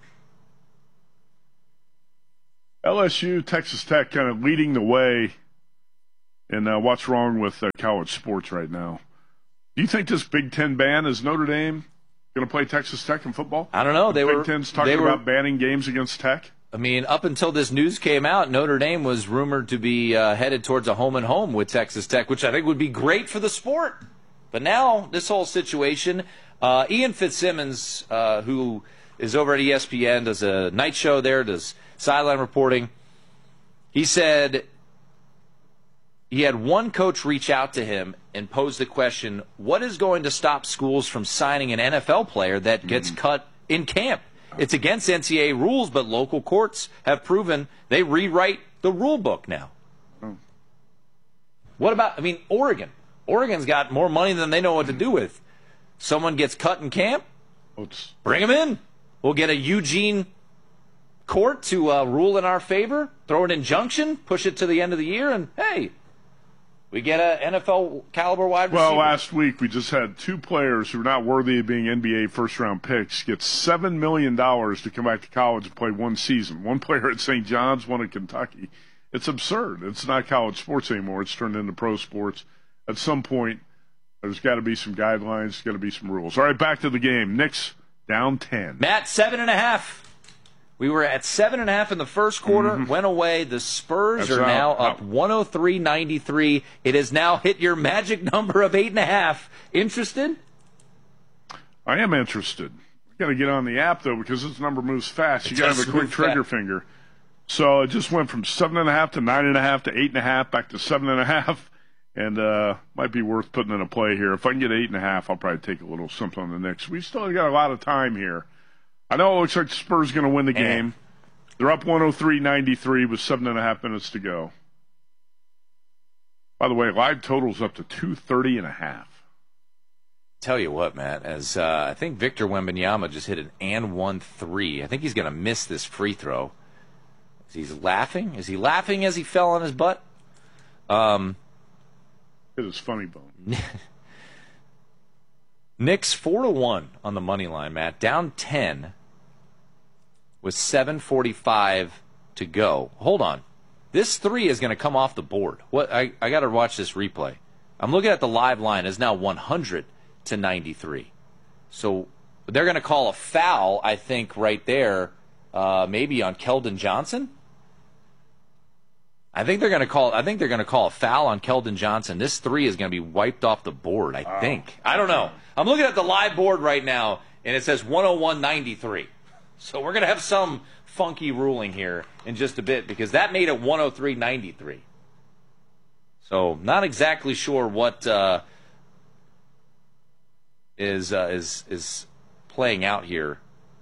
L S U, Texas Tech kind of leading the way in uh, what's wrong with uh, college sports right now. Do you think this Big Ten ban is Notre Dame going to play Texas Tech in football? I don't know. The They Big were Ten's talking they were, about banning games against Tech. I mean, up until this news came out, Notre Dame was rumored to be uh, headed towards a home and home with Texas Tech, which I think would be great for the sport. But now this whole situation, uh, Ian Fitzsimmons, uh, who is over at E S P N, does a night show there, does sideline reporting. He said he had one coach reach out to him and pose the question, what is going to stop schools from signing an N F L player that gets mm. cut in camp? It's against N C double A rules, but local courts have proven they rewrite the rule book now. Mm. What about, I mean, Oregon? Oregon's got more money than they know what to do with. Someone gets cut in camp, Oops. bring him in. We'll get a Eugene court to uh, rule in our favor, throw an injunction, push it to the end of the year, and hey, we get an N F L caliber wide receiver. Well, last week we just had two players who are not worthy of being N B A first-round picks get seven million dollars to come back to college and play one season. One player at Saint John's, one at Kentucky. It's absurd. It's not college sports anymore. It's turned into pro sports. At some point, there's got to be some guidelines, there's got to be some rules. All right, back to the game. Knicks down ten. Matt, seven and a half. We were at seven and a half in the first quarter, mm-hmm. went away. The Spurs That's are out, now out. up one oh three ninety-three. It has now hit your magic number of eight and a half. Interested? I am interested. I got to get on the app though because this number moves fast. It You got to have a quick trigger fast. finger. So it just went from seven and a half to nine and a half to eight and a half, back to seven and a half, and uh, might be worth putting in a play here. If I can get eight and a half, I'll probably take a little something on the Knicks. We still got a lot of time here. I know it looks like the Spurs going to win the game. They're up one oh three ninety-three with seven and a half minutes to go. By the way, live total's up to two thirty and a half. Tell you what, Matt, as uh, I think Victor Wembanyama just hit an and one three. I think he's going to miss this free throw. Is he laughing? Is he laughing as he fell on his butt? Um, it is funny bone. Knicks four to one on the money line, Matt. Down ten with seven forty-five to go. Hold on. This three is going to come off the board. What? I, I got to watch this replay. I'm looking at the live line. It's now one hundred to ninety-three. So they're going to call a foul, I think, right there, uh, maybe on Keldon Johnson. I think they're going to call. I think they're going to call a foul on Keldon Johnson. This three is going to be wiped off the board. I wow. think. I don't know. I'm looking at the live board right now, and it says one oh one ninety-three. So we're going to have some funky ruling here in just a bit because that made it one oh three ninety-three. So not exactly sure what uh, is uh, is is playing out here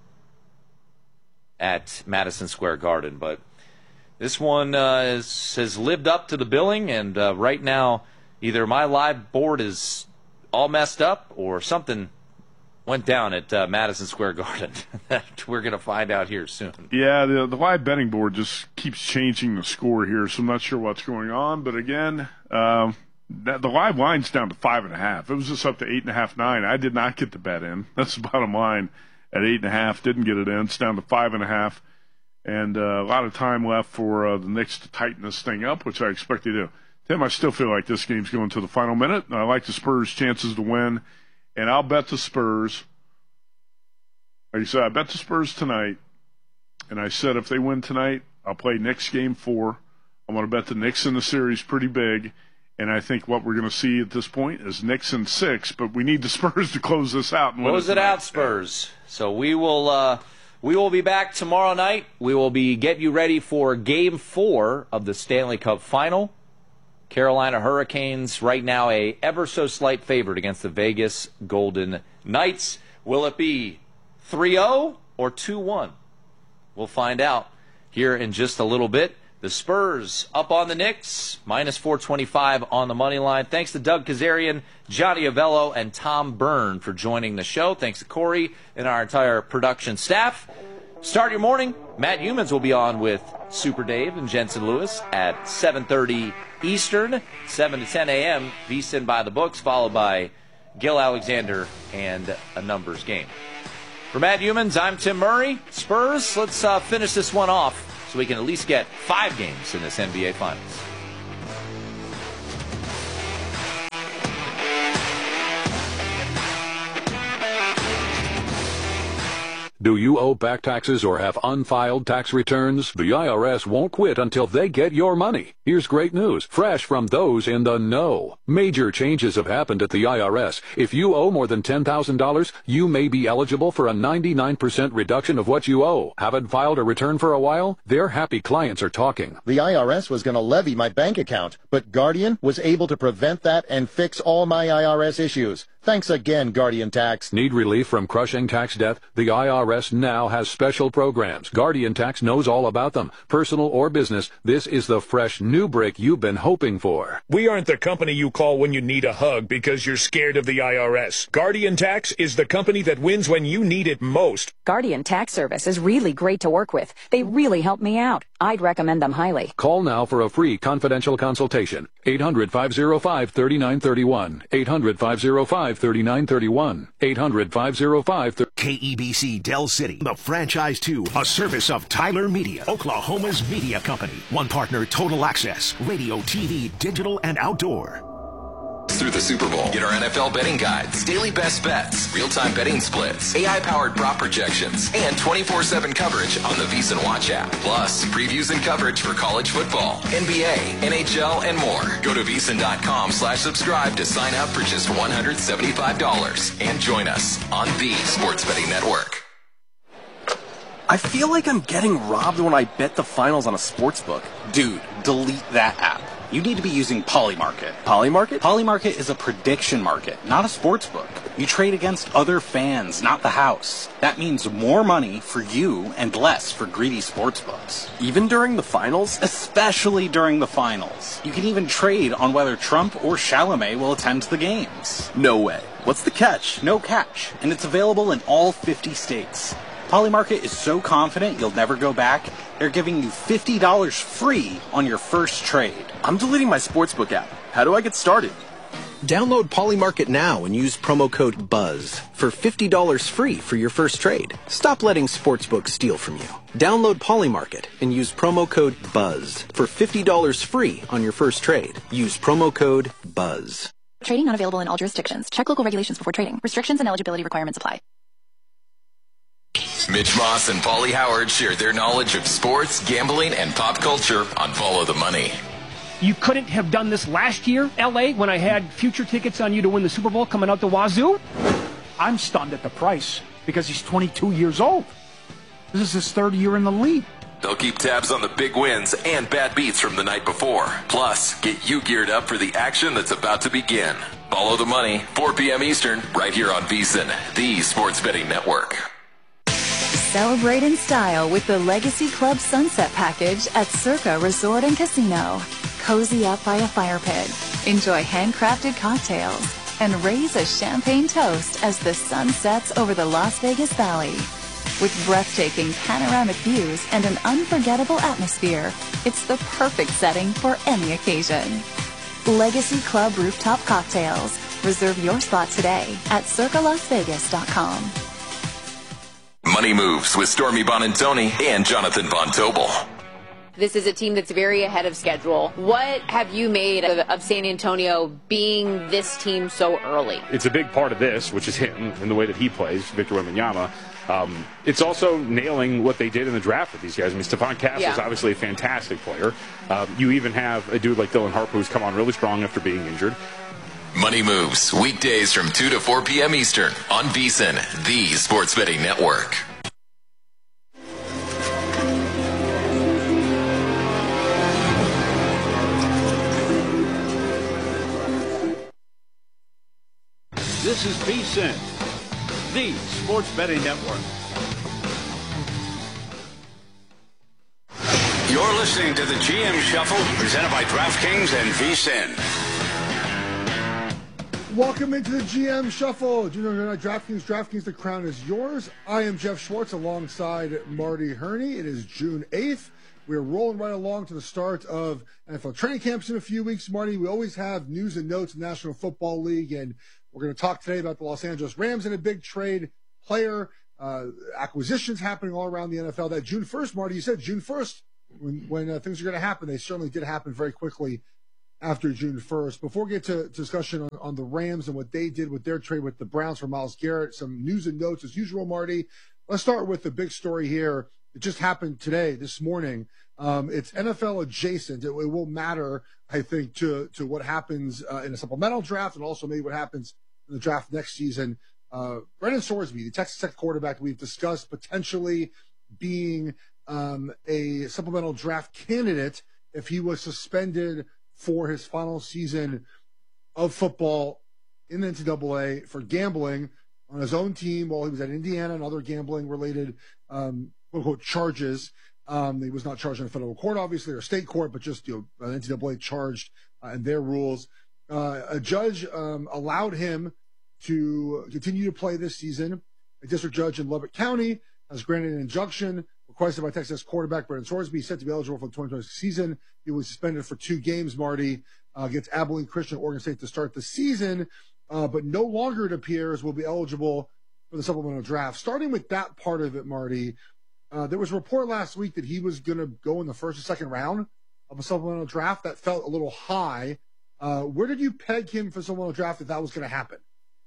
at Madison Square Garden, but this one uh, is, has lived up to the billing, and uh, right now either my live board is all messed up or something went down at uh, Madison Square Garden that we're going to find out here soon. Yeah, the, the live betting board just keeps changing the score here, so I'm not sure what's going on. But again, um, that, the live line's down to five and a half. It was just up to eight and a half, nine. I did not get the bet in. That's the bottom line. At eight and a half, didn't get it in. It's down to five and a half, and uh, a lot of time left for uh, the Knicks to tighten this thing up, which I expect they do. Tim, I still feel like this game's going to the final minute. I like the Spurs' chances to win. And I'll bet the Spurs. Like I said, I bet the Spurs tonight. And I said if they win tonight, I'll play Knicks game four. I'm going to bet the Knicks in the series pretty big. And I think what we're going to see at this point is Knicks in six. But we need the Spurs to close this out. And close it out, Spurs. So we will uh, we will be back tomorrow night. We will be get you ready for game four of the Stanley Cup Final. Carolina Hurricanes right now a ever so slight favorite against the Vegas Golden Knights. Will it be three oh or two one? We'll find out here in just a little bit. The Spurs up on the Knicks, minus four twenty-five on the money line. Thanks to Doug Kazarian, Johnny Avello, and Tom Byrne for joining the show. Thanks to Corey and our entire production staff. Start your morning. Matt Humans will be on with Super Dave and Jensen Lewis at seven thirty Eastern, seven to ten a.m., VSiN by the books, followed by Gil Alexander and a numbers game. For Matt Humans, I'm Tim Murray. Spurs, let's uh, finish this one off so we can at least get five games in this N B A Finals. Do you owe back taxes or have unfiled tax returns? The I R S won't quit until they get your money. Here's great news, fresh from those in the know. Major changes have happened at the I R S. If you owe more than ten thousand dollars, you may be eligible for a ninety-nine percent reduction of what you owe. Haven't filed a return for a while? Their happy clients are talking. The I R S was going to levy my bank account, but Guardian was able to prevent that and fix all my I R S issues. Thanks again, Guardian Tax. Need relief from crushing tax debt? The I R S now has special programs. Guardian Tax knows all about them. Personal or business, this is the fresh new break you've been hoping for. We aren't the company you call when you need a hug because you're scared of the I R S. Guardian Tax is the company that wins when you need it most. Guardian Tax Service is really great to work with. They really helped me out. I'd recommend them highly. Call now for a free confidential consultation. eight hundred, five oh five, three nine three one. eight hundred, five oh five, three nine three one. eight hundred, five oh five, three nine three one. K E B C Dell City, the franchise two, a service of Tyler Media, Oklahoma's media company. One partner, Total Access, radio, T V, digital, and outdoor. Through the Super Bowl, get our N F L betting guides, daily best bets, real-time betting splits, A I-powered prop projections, and twenty-four seven coverage on the VSiN Watch app. Plus, previews and coverage for college football, N B A, N H L, and more. Go to VSiN.com slash subscribe to sign up for just one hundred seventy-five dollars and join us on the Sports Betting Network. I feel like I'm getting robbed when I bet the finals on a sports book. Dude, delete that app. You need to be using Polymarket. Polymarket? Polymarket is a prediction market, not a sports book. You trade against other fans, not the house. That means more money for you and less for greedy sports books. Even during the finals? Especially during the finals. You can even trade on whether Trump or Chalamet will attend the games. No way. What's the catch? No catch. And it's available in all fifty states. Polymarket is so confident you'll never go back, they're giving you fifty dollars free on your first trade. I'm deleting my sportsbook app. How do I get started? Download Polymarket now and use promo code BUZZ for fifty dollars free for your first trade. Stop letting sportsbooks steal from you. Download Polymarket and use promo code BUZZ for fifty dollars free on your first trade. Use promo code BUZZ. Trading not available in all jurisdictions. Check local regulations before trading. Restrictions and eligibility requirements apply. Mitch Moss and Paulie Howard share their knowledge of sports, gambling, and pop culture on Follow the Money. You couldn't have done this last year, L A, when I had future tickets on you to win the Super Bowl coming out the wazoo? I'm stunned at the price because he's twenty-two years old. This is his third year in the league. They'll keep tabs on the big wins and bad beats from the night before. Plus, get you geared up for the action that's about to begin. Follow the Money, four p.m. Eastern, right here on VSiN, the Sports Betting Network. Celebrate in style with the Legacy Club Sunset Package at Circa Resort and Casino. Cozy up by a fire pit, enjoy handcrafted cocktails, and raise a champagne toast as the sun sets over the Las Vegas Valley. With breathtaking panoramic views and an unforgettable atmosphere, it's the perfect setting for any occasion. Legacy Club Rooftop Cocktails. Reserve your spot today at circa las vegas dot com. Money Moves with Stormy Bonantoni and Jonathan Von Tobel. This is a team that's very ahead of schedule. What have you made of, of San Antonio being this team so early? It's a big part of this, which is him and the way that he plays, Victor Wembanyama. Um, it's also nailing what they did in the draft with these guys. I mean, Stephon Cass Yeah. is obviously a fantastic player. Um, you even have a dude like Dylan Harper who's come on really strong after being injured. Money Moves, weekdays from two to four p.m. Eastern on VSiN, the Sports Betting Network. This is VSiN, the Sports Betting Network. You're listening to the G M Shuffle, presented by DraftKings and VSiN. Welcome into the G M Shuffle. Do you know you're not DraftKings? DraftKings, the crown is yours. I am Jeff Schwartz alongside Marty Herney. It is June eighth. We're rolling right along to the start of N F L training camps in a few weeks, Marty. We always have news and notes in the National Football League, and we're going to talk today about the Los Angeles Rams in a big trade, player uh, acquisitions happening all around the N F L. That June first, Marty, you said June first when, when uh, things are going to happen. They certainly did happen very quickly after June first. Before we get to discussion on, on the Rams and what they did with their trade with the Browns for Myles Garrett, some news and notes as usual, Marty. Let's start with the big story here. It just happened today, this morning. Um, it's N F L adjacent. It, it will matter, I think, to, to what happens uh, in a supplemental draft and also maybe what happens in the draft next season. Uh, Brendan Sorsby, the Texas Tech quarterback we've discussed potentially being um, a supplemental draft candidate if he was suspended for his final season of football in the N C double A for gambling on his own team while he was at Indiana and other gambling-related um, quote-unquote charges. Um, he was not charged in a federal court, obviously, or state court, but just, you know, N C double A charged uh, in their rules. Uh, a judge um, allowed him to continue to play this season. A district judge in Lubbock County has granted an injunction requested by Texas quarterback Brendan Sorsby, set to be eligible for the twenty twenty-six season. He was suspended for two games, Marty, uh, against Abilene Christian, Oregon State to start the season, uh, but no longer, it appears, will be eligible for the supplemental draft. Starting with that part of it, Marty, uh, there was a report last week that he was going to go in the first or second round of a supplemental draft. That felt a little high. Uh, where did you peg him for supplemental draft if that was going to happen?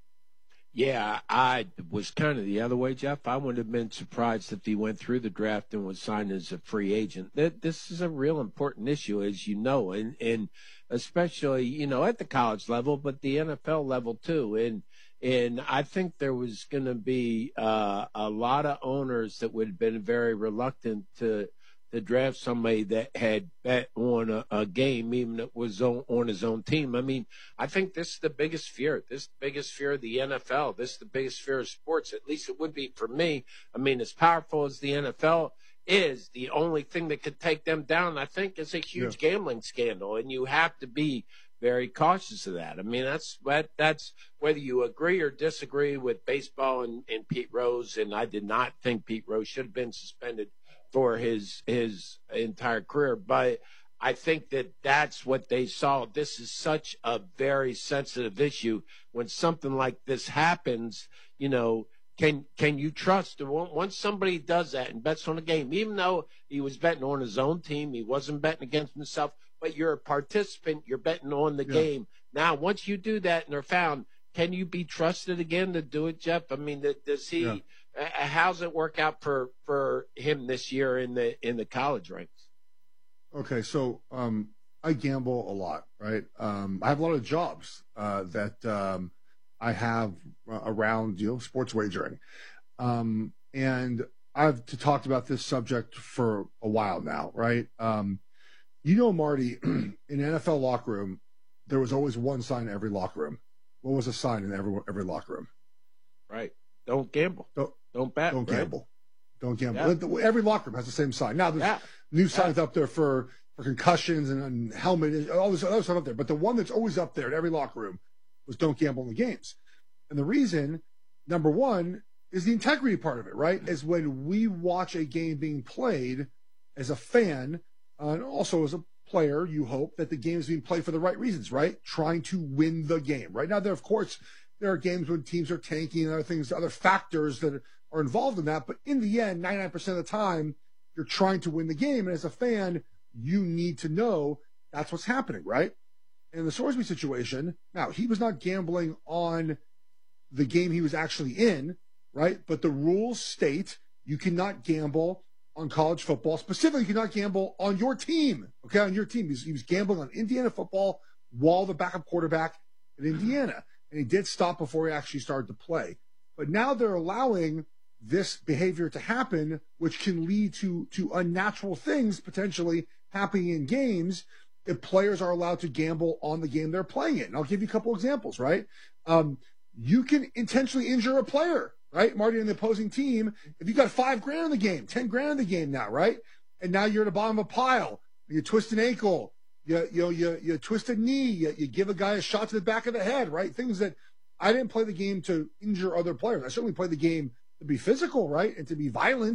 Yeah, I was kind of the other way, Jeff. I wouldn't have been surprised if he went through the draft and was signed as a free agent. This is a real important issue, as you know, and, and especially, you know, at the college level, but the N F L level too. And and I think there was going to be uh, a lot of owners that would have been very reluctant to to draft somebody that had bet on a, a game, even if it was on, on his own team. I mean, I think this is the biggest fear. This is the biggest fear of the N F L. This is the biggest fear of sports. At least it would be for me. I mean, as powerful as the N F L is, the only thing that could take them down, I think, is a huge yeah. gambling scandal. And you have to be very cautious of that. I mean, that's that, that's whether you agree or disagree with baseball and, and Pete Rose. And I did not think Pete Rose should have been suspended for his his entire career, but I think that that's what they saw. This is such a very sensitive issue. When something like this happens, you know, can can you trust? Once somebody does that and bets on a game, even though he was betting on his own team, he wasn't betting against himself, but you're a participant, you're betting on the yeah. game. Now, once you do that and they're found, can you be trusted again to do it, Jeff? I mean, does he? Yeah. How's it work out for, for him this year in the in the college ranks? Okay, so um, I gamble a lot, right? Um, I have a lot of jobs uh, that um, I have uh, around, you know, sports wagering, um, and I've talked about this subject for a while now, right? Um, you know, Marty, in an N F L locker room, there was always one sign in every locker room. What was a sign in every every locker room? Right. Don't gamble. Don't, don't bet. Don't right? gamble. Don't gamble. Yeah. Every locker room has the same sign. Now, there's yeah. new signs yeah. up there for, for concussions and, and helmet, all this other stuff up there. But the one that's always up there in every locker room was don't gamble in the games. And the reason, number one, is the integrity part of it, right? Is when we watch a game being played as a fan, uh, and also as a player, you hope that the game is being played for the right reasons, right? Trying to win the game. Right now, there, of course, there are games when teams are tanking and other things, other factors that are involved in that. But in the end, ninety-nine percent of the time, you're trying to win the game. And as a fan, you need to know that's what's happening, right? In the Sorsby situation, now, he was not gambling on the game he was actually in, right? But the rules state you cannot gamble on college football. Specifically, you cannot gamble on your team, okay? On your team. He was, he was gambling on Indiana football while the backup quarterback at Indiana. And he did stop before he actually started to play. But now they're allowing this behavior to happen, which can lead to, to unnatural things potentially happening in games if players are allowed to gamble on the game they're playing in. And I'll give you a couple examples, right? Um, you can intentionally injure a player, right, Marty, in the opposing team. If you got five grand in the game, ten grand in the game now, right? And now you're at the bottom of a pile. You twist an ankle. You, you know, you, you twist a knee, you, you give a guy a shot to the back of the head, right? Things that I didn't play the game to injure other players. I certainly played the game to be physical, right? And to be violent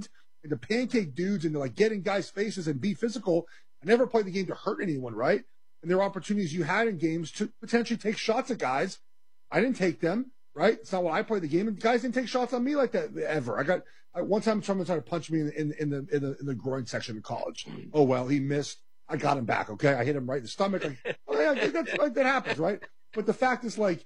into pancake dudes, into like get in guys' faces and be physical. I never played the game to hurt anyone, right? And there were opportunities you had in games to potentially take shots at guys. I didn't take them, right? It's not what I played the game. And guys didn't take shots on me like that ever. I got I, one time someone tried to punch me in, in, in the in the in the groin section in college. Oh well, he missed. I got him back. Okay, I hit him right in the stomach. Like, oh yeah, that's, like, that happens, right? But the fact is, like,